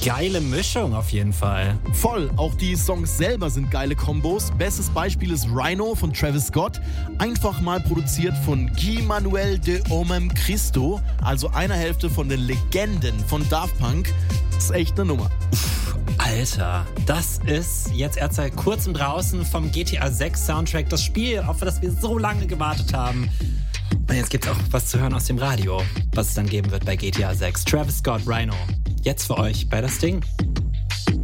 geile Mischung auf jeden Fall. Voll, auch die Songs selber sind geile Kombos. Bestes Beispiel ist Rhino von Travis Scott. Einfach mal produziert von Guy Manuel de Homem Christo, also einer Hälfte von den Legenden von Daft Punk. Das ist echt eine Nummer. Alter, das ist jetzt erst seit kurzem draußen vom GTA 6 Soundtrack, das Spiel, auf das wir so lange gewartet haben. Und jetzt gibt's auch was zu hören aus dem Radio, was es dann geben wird bei GTA 6. Travis Scott, Rhino. Jetzt für euch bei Das Ding.